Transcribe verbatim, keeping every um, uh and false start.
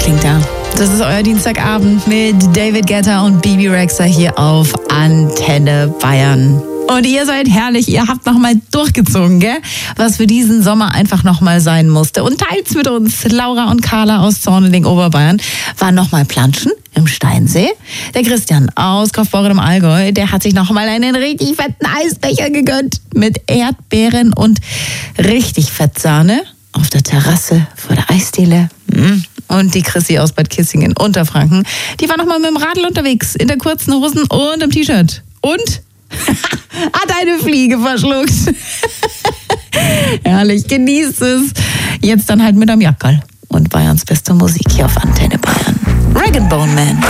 klingt er. Das ist euer Dienstagabend mit David Guetta und Bibi Rexha hier auf Antenne Bayern. Und ihr seid herrlich, ihr habt nochmal durchgezogen, gell? Was für diesen Sommer einfach nochmal sein musste. Und teilt's mit uns. Laura und Carla aus Zorneling, Oberbayern, waren nochmal planschen im Steinsee. Der Christian aus Kaufbeuren im Allgäu, der hat sich nochmal einen richtig fetten Eisbecher gegönnt mit Erdbeeren und richtig Fettsahne auf der Terrasse vor der Eisdiele. Und die Chrissy aus Bad Kissingen in Unterfranken, die war nochmal mit dem Radl unterwegs, in der kurzen Hosen und im T-Shirt. Und hat eine Fliege verschluckt. Herrlich, genießt es. Jetzt dann halt mit einem Jackerl. Und Bayerns beste Musik hier auf Antenne Bayern. Rag and Bone Man.